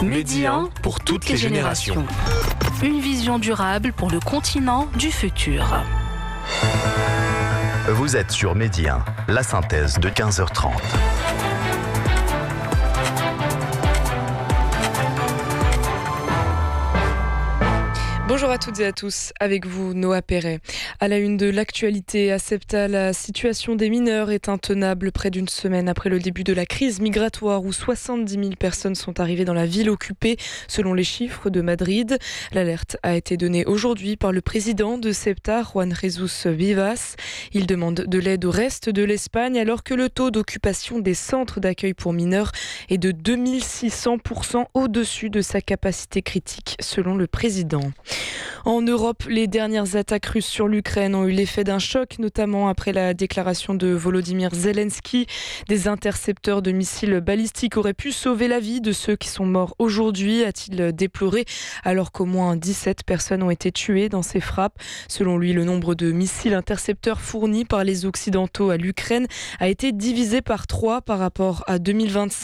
Média pour toutes les générations. Une vision durable pour le continent du futur. Vous êtes sur Média, la synthèse de 15h30. Bonjour à toutes et à tous, avec vous Noah Perret. À la une de l'actualité, à Ceuta, la situation des mineurs est intenable près d'une semaine après le début de la crise migratoire où 70 000 personnes sont arrivées dans la ville occupée selon les chiffres de Madrid. L'alerte a été donnée aujourd'hui par le président de Ceuta, Juan Jesus Vivas. Il demande de l'aide au reste de l'Espagne alors que le taux d'occupation des centres d'accueil pour mineurs est de 2600% au-dessus de sa capacité critique selon le président. En Europe, les dernières attaques russes sur l'Ukraine ont eu l'effet d'un choc, notamment après la déclaration de Volodymyr Zelensky. Des intercepteurs de missiles balistiques auraient pu sauver la vie de ceux qui sont morts aujourd'hui, a-t-il déploré, alors qu'au moins 17 personnes ont été tuées dans ces frappes. Selon lui, le nombre de missiles intercepteurs fournis par les Occidentaux à l'Ukraine a été divisé par 3 par rapport à 2025.